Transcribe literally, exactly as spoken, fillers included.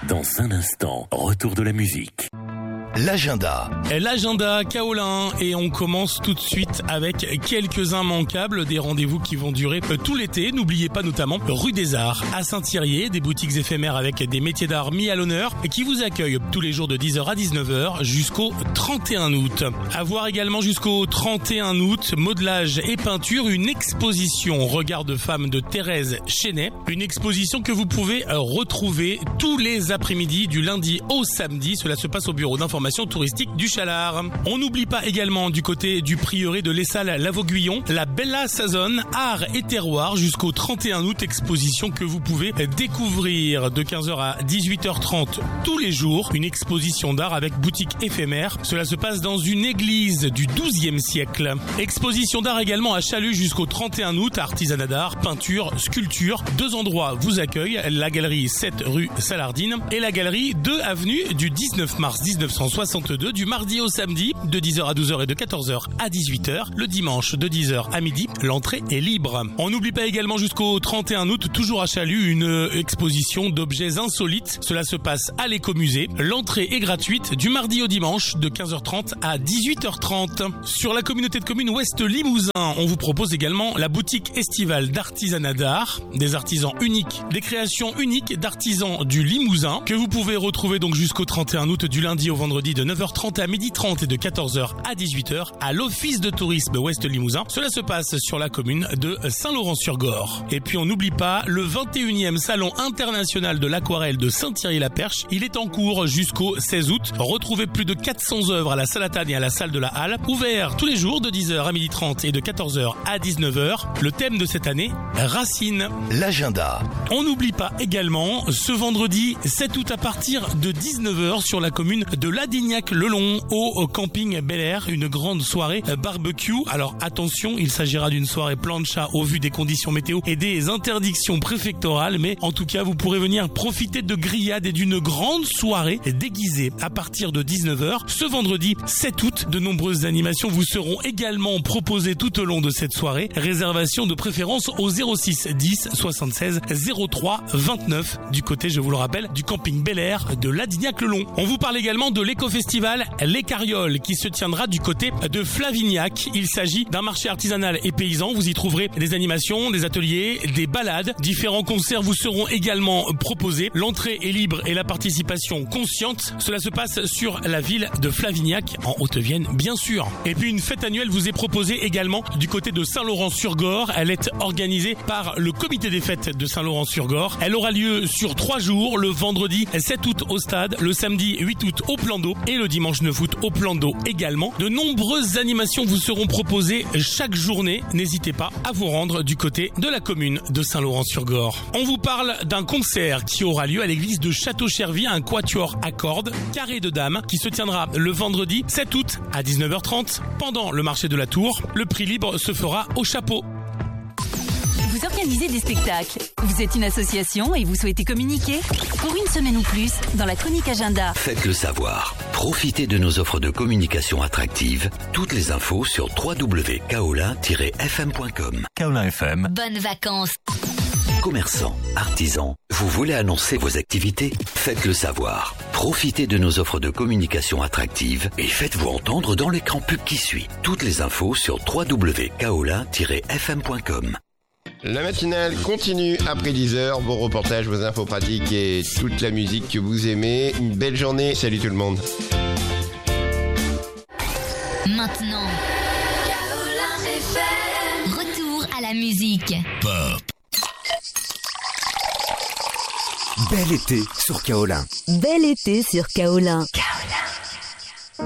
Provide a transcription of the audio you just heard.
Dans un instant, retour de la musique. L'agenda. L'agenda Kaolin, et on commence tout de suite avec quelques immanquables, des rendez-vous qui vont durer tout l'été. N'oubliez pas notamment rue des Arts à Saint-Thirier, des boutiques éphémères avec des métiers d'art mis à l'honneur et qui vous accueillent tous les jours de dix heures à dix-neuf heures jusqu'au trente et un août. À voir également jusqu'au trente et un août, modelage et peinture, une exposition Regard de femme de Thérèse Chenet, une exposition que vous pouvez retrouver tous les après-midi du lundi au samedi. Cela se passe au bureau d'information touristique du Chalard. On n'oublie pas également du côté du prieuré de l'Essal-Lavauguyon, la Bella Saison, art et terroir jusqu'au trente et un août, exposition que vous pouvez découvrir de quinze heures à dix-huit heures trente tous les jours, une exposition d'art avec boutique éphémère. Cela se passe dans une église du douzième siècle. Exposition d'art également à Chalut jusqu'au trente et un août, artisanat d'art, peinture, sculpture. Deux endroits vous accueillent, la galerie sept rue Salardine et la galerie deux avenue du dix-neuf mars mille neuf cent soixante-deux, du mardi au samedi de dix heures à douze heures et de quatorze heures à dix-huit heures. Le dimanche de dix heures à midi, l'entrée est libre. On n'oublie pas également jusqu'au trente et un août, toujours à Chalut, une exposition d'objets insolites. Cela se passe à l'écomusée. L'entrée est gratuite du mardi au dimanche de quinze heures trente à dix-huit heures trente. Sur la communauté de communes Ouest Limousin, on vous propose également la boutique estivale d'artisanat d'art, des artisans uniques, des créations uniques d'artisans du Limousin que vous pouvez retrouver donc jusqu'au trente et un août, du lundi au vendredi de neuf heures trente à midi trente et de quatorze heures à dix-huit heures à l'Office de tourisme Ouest Limousin. Cela se passe sur la commune de Saint-Laurent-sur-Gorre. Et puis on n'oublie pas le vingt et unième Salon international de l'aquarelle de Saint-Thierry-la-Perche. Il est en cours jusqu'au seize août. Retrouvez plus de quatre cents œuvres à la salle Atane et à la salle de la Halle. Ouvert tous les jours de dix heures à midi trente et de quatorze heures à dix-neuf heures. Le thème de cette année, Racine. L'agenda. On n'oublie pas également ce vendredi sept août à partir de dix-neuf heures sur la commune de Ladignac-le-Long au camping Bel Air, une grande soirée barbecue. Alors attention, il s'agira d'une soirée plancha au vu des conditions météo et des interdictions préfectorales, mais en tout cas vous pourrez venir profiter de grillades et d'une grande soirée déguisée à partir de dix-neuf heures. Ce vendredi sept août, de nombreuses animations vous seront également proposées tout au long de cette soirée. Réservation de préférence au zéro six dix soixante-seize zéro trois vingt-neuf du côté, je vous le rappelle, du camping Bel Air de Ladignac-le-Long. On vous parle également de l'éco-festival Les Carrioles qui se tiendra du côté de Flavignac. Il s'agit d'un marché artisanal et paysan. Vous y trouverez des animations, des ateliers, des balades. Différents concerts vous seront également proposés. L'entrée est libre et la participation consciente. Cela se passe sur la ville de Flavignac en Haute-Vienne, bien sûr. Et puis une fête annuelle vous est proposée également du côté de Saint-Laurent-sur-Gorre. Elle est organisée par le comité des fêtes de Saint-Laurent-sur-Gorre. Elle aura lieu sur trois jours, le vendredi sept août au stade, le samedi huit août au plan d'eau et le dimanche neuf août au plan d'eau également. De nombreuses animations vous seront proposées chaque journée. N'hésitez pas à vous rendre du côté de la commune de Saint-Laurent-sur-Gorre. On vous parle d'un concert qui aura lieu à l'église de Château-Chervy, un quatuor à cordes, Carré de Dames, qui se tiendra le vendredi sept août à dix-neuf heures trente pendant le marché de la Tour. Le prix libre se fera au chapeau. Vous organisez des spectacles, vous êtes une association et vous souhaitez communiquer? Pour une semaine ou plus, dans la chronique agenda. Faites-le savoir. Profitez de nos offres de communication attractives. Toutes les infos sur w w w point kaolin tiret f m point com. Kaolin F M. Bonnes vacances. Commerçants, artisans, vous voulez annoncer vos activités? Faites-le savoir. Profitez de nos offres de communication attractives et faites-vous entendre dans l'écran pub qui suit. Toutes les infos sur w w w point kaolin tiret f m point com. La matinale continue après dix heures. Vos reportages, vos infos pratiques et toute la musique que vous aimez. Une belle journée. Salut tout le monde. Maintenant, retour à la musique. Pop. Bel été sur Kaolin. Bel été sur Kaolin.